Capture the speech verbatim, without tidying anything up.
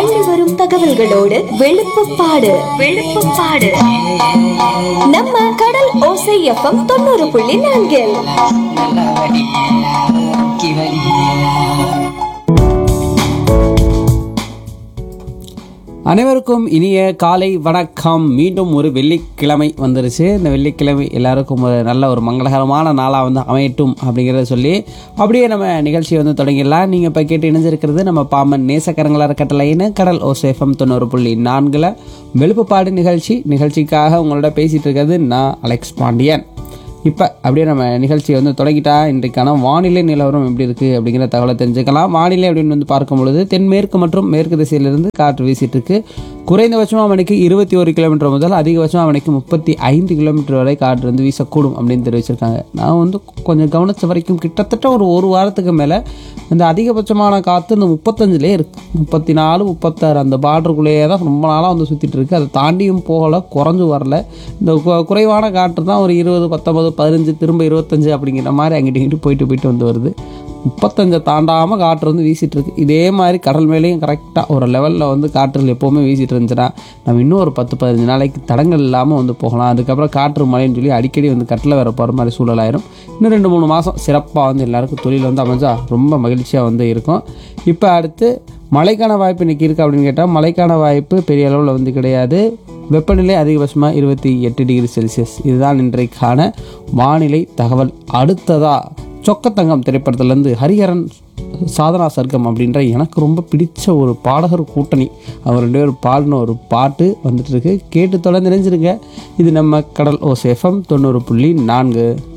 அள்ளி வரும் தகவல்களோடு வெளுப்புப்பாடு வெளுப்புப்பாடு நம்ம கடல் ஓசை எஃப்எம் தொண்ணூறு புள்ளி நான்கில். அனைவருக்கும் இனிய காலை வணக்கம். மீண்டும் ஒரு வெள்ளிக்கிழமை வந்துருச்சு. இந்த வெள்ளிக்கிழமை எல்லாருக்கும் ஒரு நல்ல ஒரு மங்களகரமான நாளாக வந்து அமையட்டும் அப்படிங்கிறத சொல்லி அப்படியே நம்ம நிகழ்ச்சியை வந்து தொடங்கிடலாம். நீங்கள் இப்போ கேட்டு இணைஞ்சிருக்கிறது நம்ம பாமன் நேசக்கரங்களாக கட்டளைன்னு கடல் ஓசேஃபம் தொண்ணூறு புள்ளி நான்கில் வெளுப்புப்பாடு நிகழ்ச்சி. நிகழ்ச்சிக்காக உங்களோட பேசிகிட்டு இருக்கிறது நான் அலெக்ஸ் பாண்டியன். இப்போ அப்படியே நம்ம நிகழ்ச்சியை வந்து தொடங்கிட்டா இன்றைக்கான வானிலை நிலவரம் எப்படி இருக்குது அப்படிங்கிற தகவலை தெரிஞ்சுக்கலாம். வானிலை அப்படின்னு வந்து பார்க்கும் பொழுது தென்மேற்கு மற்றும் மேற்கு திசையிலிருந்து காற்று வீசிட்டு இருக்கு. குறைந்தபட்சமாக மணிக்கு இருபத்தி ஒரு கிலோமீட்டர் முதல் அதிகபட்சமாக மணிக்கு முப்பத்தி ஐந்து கிலோமீட்டர் வரை காற்று வந்து வீசக்கூடும் அப்படின்னு தெரிவிச்சிருக்காங்க. நான் வந்து கொஞ்சம் கவனித்த வரைக்கும் கிட்டத்தட்ட ஒரு ஒரு வாரத்துக்கு மேலே இந்த அதிகபட்சமான காற்று இந்த முப்பத்தஞ்சுலேயே இருக்குது. முப்பத்தி நாலு முப்பத்தாறு அந்த பார்டருக்குள்ளேயே தான் ரொம்ப நாளாக வந்து சுற்றிட்டு இருக்குது. அதை தாண்டியும் போகலை, குறைஞ்சு வரல. இந்த குறைவான காற்று தான் ஒரு இருபது பத்தொம்பது பதினஞ்சு திரும்ப இருபத்தஞ்சு அப்படிங்கிற மாதிரி அங்கிட்டு இங்கிட்டு போயிட்டு போயிட்டு வந்து வருது. முப்பத்தஞ்சை தாண்டாமல் காற்று வந்து வீசிகிட்டு இருக்குது. இதே மாதிரி கடல் மேலேயும் கரெக்டாக ஒரு லெவலில் வந்து காற்றுகள் எப்போவுமே வீசிட்டு இருந்துச்சுன்னா நம்ம இன்னும் ஒரு பத்து பதினஞ்சு நாளைக்கு தடங்கள் இல்லாமல் வந்து போகலாம். அதுக்கப்புறம் காற்று மழைன்னு சொல்லி அடிக்கடி வந்து கட்டில் வேற போகிற மாதிரி சூழலாயிரும். இன்னும் ரெண்டு மூணு மாதம் சிறப்பாக வந்து எல்லாருக்கும் தொழில் வந்து அமைஞ்சா ரொம்ப மகிழ்ச்சியாக வந்து இருக்கும். இப்போ அடுத்து மழைக்கான வாய்ப்பு இன்றைக்கி இருக்குது அப்படின்னு கேட்டால் மழைக்கான வாய்ப்பு பெரிய அளவில் வந்து கிடையாது. வெப்பநிலை அதிகபட்சமாக இருபத்தி எட்டு டிகிரி செல்சியஸ். இதுதான் இன்றைக்கான வானிலை தகவல். அடுத்ததாக சொக்கத்தங்கம் திரைப்படத்துலேருந்து ஹரிஹரன் சாதனா சர்க்கம் அப்படின்ற எனக்கு ரொம்ப பிடிச்ச ஒரு பாடகர் கூட்டணி அவர் ரெண்டு பேரும் பாடின ஒரு பாட்டு வந்துட்டு இருக்கு. கேட்டு தொடர்ந்து நினைஞ்சிருங்க. இது நம்ம கடல் ஓசை எஃப்எம் தொண்ணூறு புள்ளி நான்கு.